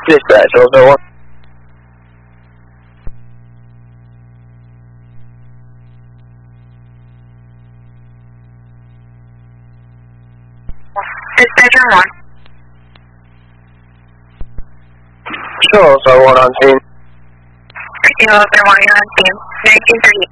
Dispatch, also one. Dispatch on 1. Sure, also one on scene. Kilo 1, you're on scene. 1930.